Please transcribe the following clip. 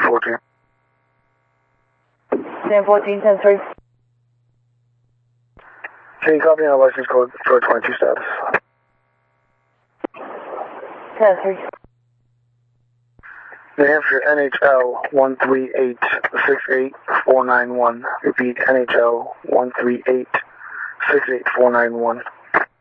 14. 10-14, 10-3. Can you copy our license code for 22 status? 10-3. New Hampshire NHL 138-68491. Repeat, NHL 138-68491.